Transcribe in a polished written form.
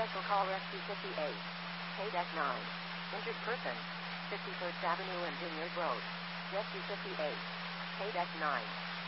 Special call Rescue 58. KDEC 9. Injured person. 51st Avenue and Vineyard Road. Rescue 58. KDEC 9.